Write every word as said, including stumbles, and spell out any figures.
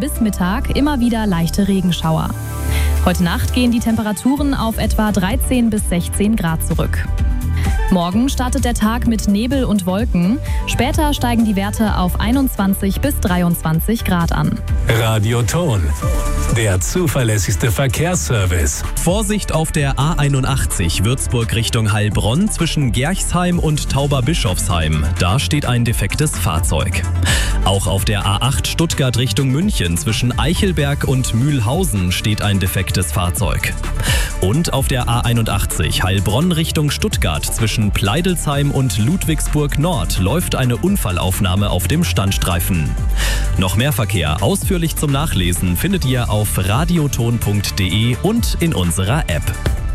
bis Mittag immer wieder leichte Regenschauer. Heute Nacht gehen die Temperaturen auf etwa dreizehn bis sechzehn Grad zurück. Morgen startet der Tag mit Nebel und Wolken. Später steigen die Werte auf einundzwanzig bis dreiundzwanzig Grad an. Radioton, der zuverlässigste Verkehrsservice. Vorsicht auf der A einundachtzig Würzburg Richtung Heilbronn zwischen Gerchsheim und Tauberbischofsheim. Da steht ein defektes Fahrzeug. Auch auf der A acht Stuttgart Richtung München zwischen Eichelberg und Mühlhausen steht ein defektes Fahrzeug. Und auf der A einundachtzig Heilbronn Richtung Stuttgart zwischen Pleidelsheim und Ludwigsburg Nord läuft eine Unfallaufnahme auf dem Standstreifen. Noch mehr Verkehr ausführlich zum Nachlesen findet ihr auf radioton punkt de und in unserer App.